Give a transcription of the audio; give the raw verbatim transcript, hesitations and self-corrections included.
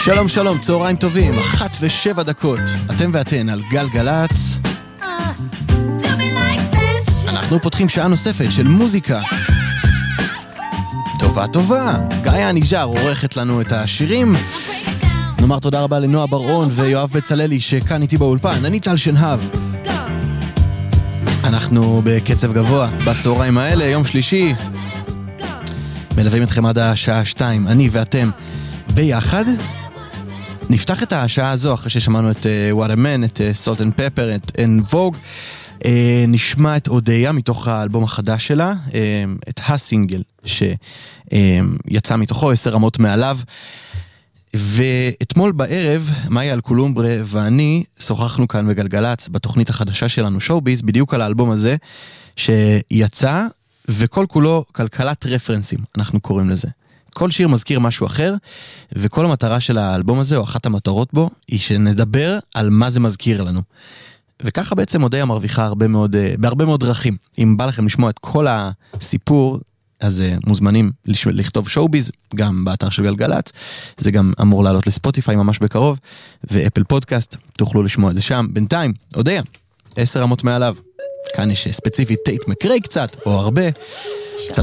שלום שלום, צהריים טובים, אחת ושבע דקות. אתם ואתן על גל גלץ. אנחנו פותחים שעה נוספת של מוזיקה טובה טובה. גאיה הניג'ר עורכת לנו את השירים. נאמר תודה רבה לנועה ברון ויואב בצללי שכאן איתי באולפן. אני טל שנהב. אנחנו בקצב גבוה בצהריים האלה, יום שלישי. מלווים אתכם עד השעה שתיים, אני ואתם ביחד. נפתח את השעה הזו אחרי ששמענו את uh, What a Man, את uh, Salt and Pepper, את En Vogue. uh, נשמע את אודיה מתוך האלבום החדש שלה, uh, את הסינגל שיצא uh, מתוכו, עשר רמות מעליו. ואתמול בערב מאיה אלקולומברה ואני שוחחנו כאן בגלגלץ בתוכנית החדשה שלנו שואוביז בדיוק על האלבום הזה שיצא, וכל כולו כלכלת רפרנסים אנחנו קוראים לזה. כל שיר מזכיר משהו אחר, וכל המטרה של האלבום הזה, או אחת המטרות בו, היא שנדבר על מה זה מזכיר לנו. וככה בעצם אודיה מרוויחה הרבה מאוד, בהרבה מאוד דרכים. אם בא לכם לשמוע את כל הסיפור, אז מוזמנים לכתוב שואוביז, גם באתר של גלגלץ. זה גם אמור לעלות לספוטיפיי ממש בקרוב, ואפל פודקאסט, תוכלו לשמוע את זה שם. בינתיים, אודיה, עשר רמות מעליו. כאן יש ספציפית טייט מקריי קצת, או הרבה. קצת